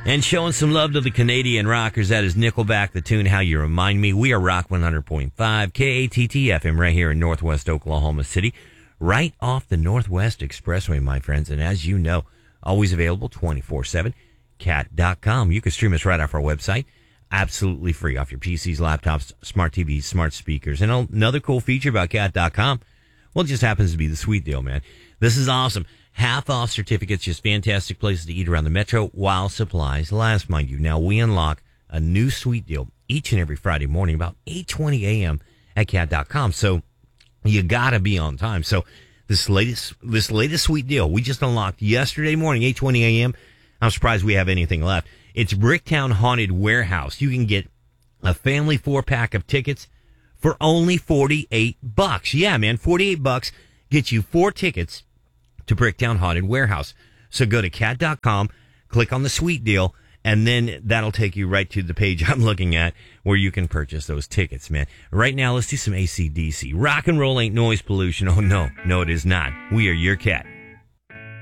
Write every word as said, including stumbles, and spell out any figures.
And showing some love to the Canadian rockers, that is Nickelback, the tune How You Remind Me. We are Rock one hundred point five, K A T T F M, right here in Northwest Oklahoma City, right off the Northwest Expressway, my friends. And as you know, always available twenty-four seven, cat dot com. You can stream us right off our website, absolutely free, off your P Cs, laptops, smart T Vs, smart speakers. And another cool feature about cat dot com, well, it just happens to be the sweet deal, man. This is awesome. Half off certificates, just fantastic places to eat around the metro while supplies last, mind you. Now, we unlock a new sweet deal each and every Friday morning about eight twenty a.m. at cat dot com. So you got to be on time. So this latest this latest sweet deal we just unlocked yesterday morning, eight twenty a.m. I'm surprised we have anything left. It's Bricktown Haunted Warehouse. You can get a family four-pack of tickets for only forty-eight bucks. Yeah, man, forty-eight bucks gets you four tickets to Bricktown Haunted Warehouse. So go to cat dot com, click on the sweet deal, and then that'll take you right to the page I'm looking at where you can purchase those tickets, man. Right now, let's do some A C D C. Rock and roll ain't noise pollution. Oh, no. No, it is not. We are your cat.